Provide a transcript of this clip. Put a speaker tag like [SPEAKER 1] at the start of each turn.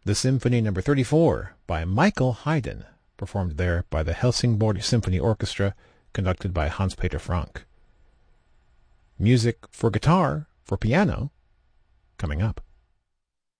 [SPEAKER 1] the Symphony No. 34 by Michael Haydn, performed there by the Helsingborg Symphony Orchestra, conducted by Hans-Peter Frank. Music for guitar, for piano, coming up.